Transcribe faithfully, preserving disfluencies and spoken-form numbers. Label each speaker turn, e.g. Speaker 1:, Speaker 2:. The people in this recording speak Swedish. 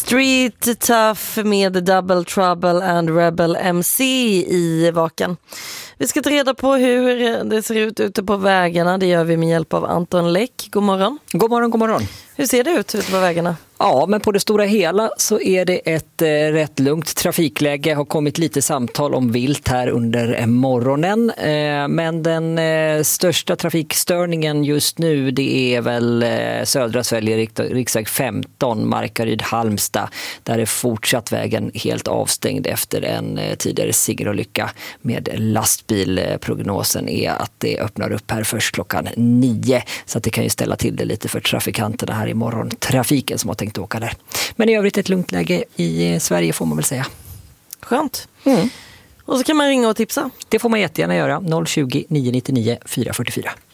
Speaker 1: Street Tough med Double Trouble and Rebel M C i Vaken. Vi ska ta reda på hur det ser ut ute på vägarna. Det gör vi med hjälp av Anton Läck. God morgon.
Speaker 2: God morgon, god morgon.
Speaker 1: Hur ser det ut ute på vägarna?
Speaker 2: Ja, men på det stora hela så är det ett eh, rätt lugnt trafikläge. Har kommit lite samtal om vilt här under morgonen. Eh, men den eh, största trafikstörningen just nu, det är väl eh, södra Sverige, riksväg femton, Markaryd-Halmstad. Där är fortsatt vägen helt avstängd efter en eh, tidigare singelolycka med lastbil. Prognosen är att det öppnar upp här först klockan nio. Så att det kan ju ställa till det lite för trafikanterna här i morgon. Trafiken som har tänkt åka där. Men i övrigt ett lugnt läge i Sverige får man väl säga.
Speaker 1: Skönt.
Speaker 2: Mm.
Speaker 1: Och så kan man ringa och tipsa.
Speaker 2: Det får man jättegärna göra. noll tjugo, nio nio nio, fyra fyra fyra.